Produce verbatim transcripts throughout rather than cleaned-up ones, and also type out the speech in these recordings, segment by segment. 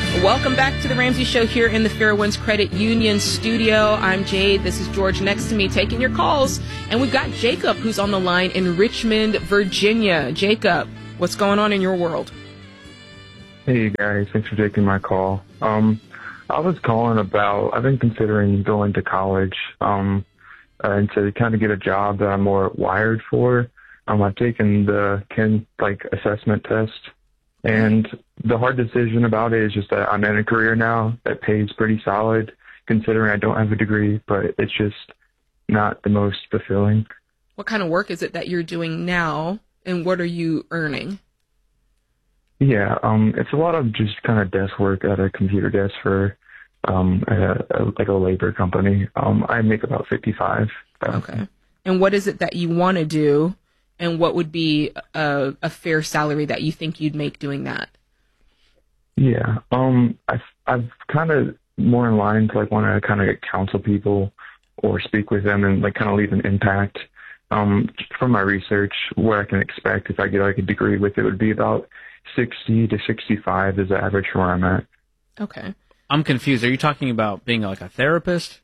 Welcome back to the Ramsey Show here in the Fairwinds Credit Union studio. I'm Jade. This is George next to me taking your calls. And we've got Jacob who's on the line in Richmond, Virginia. Jacob, what's going on in your world? Hey guys, thanks for taking my call. Um, I was calling about, I've been considering going to college um, and to kind of get a job that I'm more wired for. Um, I've taken the Ken like assessment test. And the hard decision about it is just that I'm in a career now that pays pretty solid, considering I don't have a degree, but it's just not the most fulfilling. What kind of work is it that you're doing now, and what are you earning? Yeah, um, it's a lot of just kind of desk work at a computer desk for um, a, a, like a labor company. Um, I make about fifty-five thousand. Okay. And what is it that you want to do? And what would be a, a fair salary that you think you'd make doing that? Yeah, um, I've, I've kind of more in line to like want to kind of counsel people or speak with them and like kind of leave an impact. Um, from my research, what I can expect if I get like a degree with it would be about sixty to sixty-five is the average for where I'm at. Okay. I'm confused. Are you talking about being like a therapist?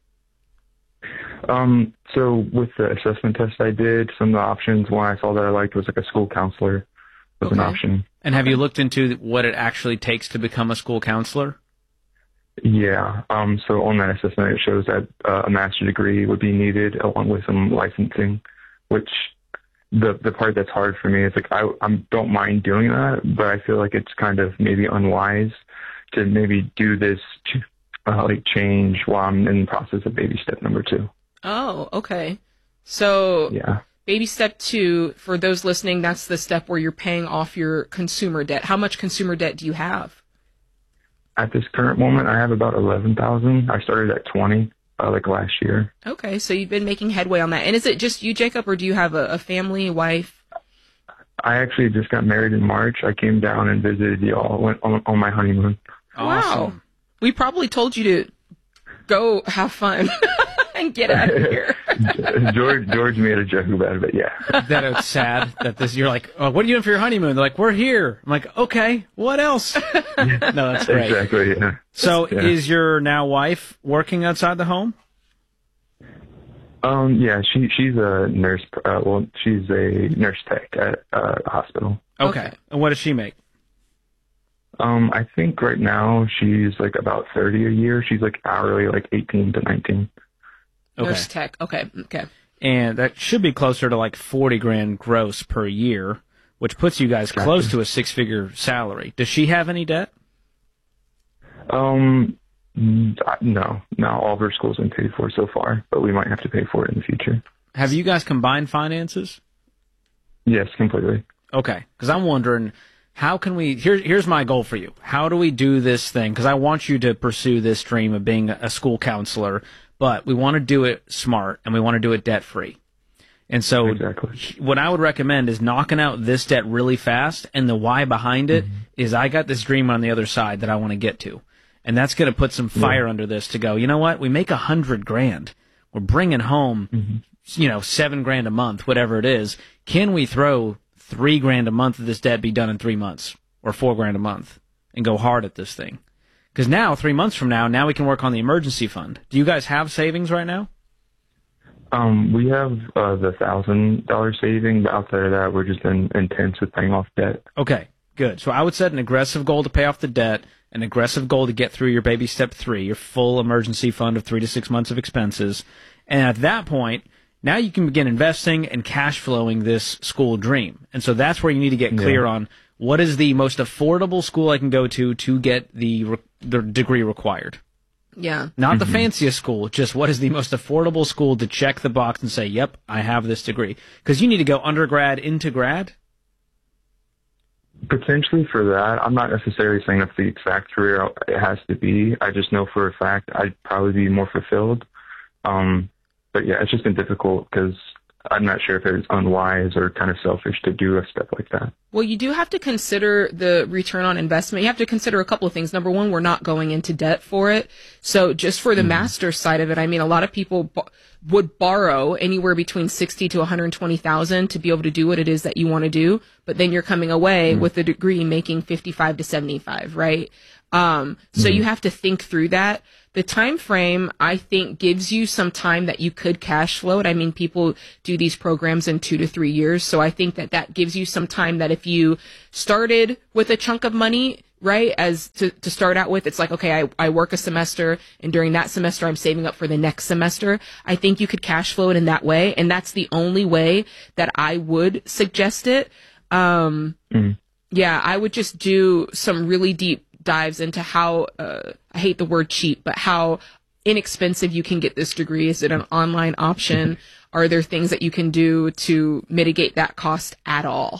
Um, so with the assessment test I did, some of the options, one I saw that I liked was like a school counselor was Okay. an option. And have you looked into what it actually takes to become a school counselor? Yeah. Um, so on that assessment, it shows that uh, a master's degree would be needed along with some licensing, which the the part that's hard for me is like I I don't mind doing that, but I feel like it's kind of maybe unwise to maybe do this uh, like change while I'm in the process of baby step number two. Oh, okay. So Yeah. baby step two, for those listening, that's the step where you're paying off your consumer debt. How much consumer debt do you have? At this current moment, I have about eleven thousand. I started at twenty, uh, like last year. Okay, so you've been making headway on that. And is it just you, Jacob, or do you have a, a family, wife? I actually just got married in March. I came down and visited y'all, went on, on my honeymoon. Wow. Awesome. We probably told you to go have fun and get out of here. George George made a joke about it, but yeah. That it's sad that this. You're like, oh, what are you doing for your honeymoon? They're like, we're here. I'm like, okay, what else? No, that's great. Exactly, yeah. So, Yeah. is your now wife working outside the home? Um, yeah, she she's a nurse. Uh, well, she's a nurse tech at uh, a hospital. Okay. Okay. And what does she make? Um, I think right now she's like about thirty a year. She's like hourly, like eighteen to nineteen. Okay. Nurse tech. Okay, okay. And that should be closer to like forty grand gross per year, which puts you guys close to a six-figure salary. Does she have any debt? Um, n- no, no, all of her school's been paid for so far, but we might have to pay for it in the future. Have you guys combined finances? Yes, completely. Okay, because I'm wondering, how can we, here, here's my goal for you. How do we do this thing? Because I want you to pursue this dream of being a school counselor, but we want to do it smart, and we want to do it debt-free. And so Exactly. what I would recommend is knocking out this debt really fast, and the why behind it Mm-hmm. is I got this dream on the other side that I want to get to. And that's going to put some fire Yeah. under this to go, you know what, we make a hundred grand. We're bringing home, Mm-hmm. you know, seven grand a month, whatever it is. Can we throw three grand a month of this debt be done in three months or four grand a month and go hard at this thing? Because now, three months from now, now we can work on the emergency fund. Do you guys have savings right now? Um, we have uh, the thousand dollar saving, but outside of that, we're just in, intense with paying off debt. Okay, good. So I would set an aggressive goal to pay off the debt, an aggressive goal to get through your baby step three, your full emergency fund of three to six months of expenses. And at that point, now you can begin investing and cash flowing this school dream. And so that's where you need to get clear Yeah. on what is the most affordable school I can go to to get the re- the degree required. Yeah. Not the fanciest school, just what is the most affordable school to check the box and say, yep, I have this degree. Because you need to go undergrad into grad. Potentially for that, I'm not necessarily saying that's the exact career it has to be. I just know for a fact I'd probably be more fulfilled. Um, but yeah, it's just been difficult because I'm not sure if it's unwise or kind of selfish to do a step like that. Well, you do have to consider the return on investment. You have to consider a couple of things. Number one, we're not going into debt for it. So just for the mm-hmm. master's side of it, I mean, a lot of people b- would borrow anywhere between sixty to one hundred twenty thousand to be able to do what it is that you want to do. But then you're coming away mm-hmm. with a degree making fifty-five to seventy-five, right? Um, so mm-hmm. you have to think through that. The time frame, I think, gives you some time that you could cash flow it. I mean, people do these programs in two to three years. So I think that that gives you some time that if you started with a chunk of money, right, as to, to start out with, it's like, okay, I, I work a semester and during that semester, I'm saving up for the next semester. I think you could cash flow it in that way. And that's the only way that I would suggest it. Um, mm-hmm. Yeah, I would just do some really deep dives into how, uh, I hate the word cheap, but how inexpensive you can get this degree. Is it an online option? Are there things that you can do to mitigate that cost at all?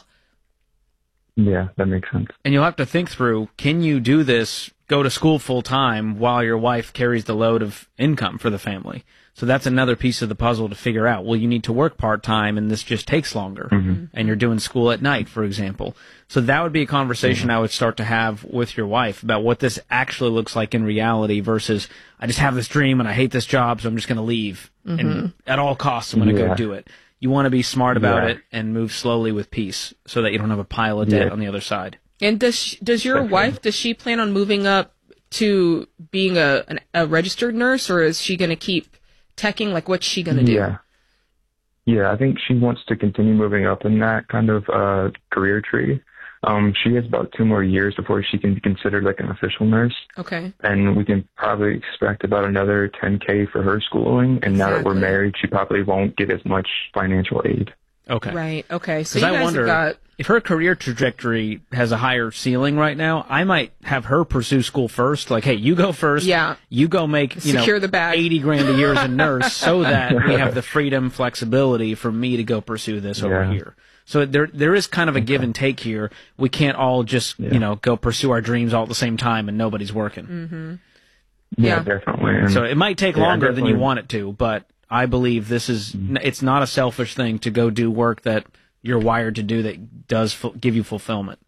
Yeah, that makes sense. And you'll have to think through, can you do this, go to school full time while your wife carries the load of income for the family? So that's another piece of the puzzle to figure out. Well, you need to work part time and this just takes longer. Mm-hmm. And you're doing school at night, for example. So that would be a conversation mm-hmm. I would start to have with your wife about what this actually looks like in reality versus I just have this dream and I hate this job, so I'm just going to leave. Mm-hmm. And at all costs, I'm going to yeah. go do it. You want to be smart about yeah. it and move slowly with peace so that you don't have a pile of debt yeah. on the other side. And does she, does your Definitely. wife, does she plan on moving up to being a, an, a registered nurse, or is she going to keep teching? Like, what's she going to do? Yeah. Yeah, I think she wants to continue moving up in that kind of uh, career tree. Um, she has about two more years before she can be considered like an official nurse. Okay. And we can probably expect about another ten K for her schooling. And exactly. now that we're married, she probably won't get as much financial aid. Okay. Right. Okay. So you I guys wonder, have got... if her career trajectory has a higher ceiling right now, I might have her pursue school first. Like, hey, you go first. Yeah. You go make, you Secure know, the bag. eighty grand a year as a nurse so that we have the freedom, flexibility for me to go pursue this over yeah. here. So there, there is kind of a okay. give and take here. We can't all just, yeah. you know, go pursue our dreams all at the same time and nobody's working. Mm-hmm. Yeah, yeah, definitely. And so it might take yeah, longer definitely. than you want it to, but I believe this is, mm-hmm. it's not a selfish thing to go do work that you're wired to do that does fu- give you fulfillment.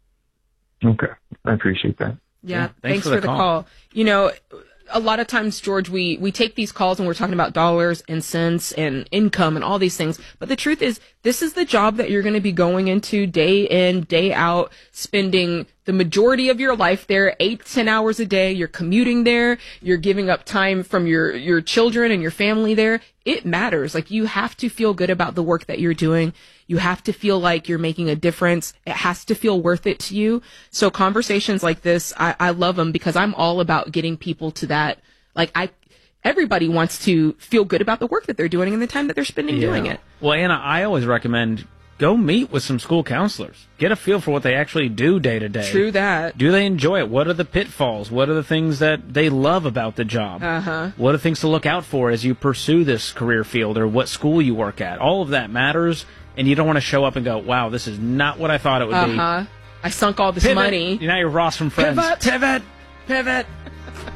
Okay. I appreciate that. Yeah. yeah thanks, thanks for, for the, the call. call. You know, a lot of times, George, we, we take these calls and we're talking about dollars and cents and income and all these things. But the truth is, this is the job that you're going to be going into day in, day out, spending the majority of your life there, eight, ten hours a day. You're commuting there. You're giving up time from your, your children and your family there. It matters. Like, you have to feel good about the work that you're doing. You have to feel like you're making a difference. It has to feel worth it to you. So conversations like this, I, I love them because I'm all about getting people to that. Like, I, everybody wants to feel good about the work that they're doing and the time that they're spending yeah. doing it. Well, Anna, I always recommend go meet with some school counselors. Get a feel for what they actually do day to day. True that. Do they enjoy it? What are the pitfalls? What are the things that they love about the job? Uh-huh. What are things to look out for as you pursue this career field or what school you work at? All of that matters, and you don't want to show up and go, wow, this is not what I thought it would uh-huh. be. I sunk all this Pivot. money. You're now you're Ross from Friends. Pivot. Pivot. Pivot.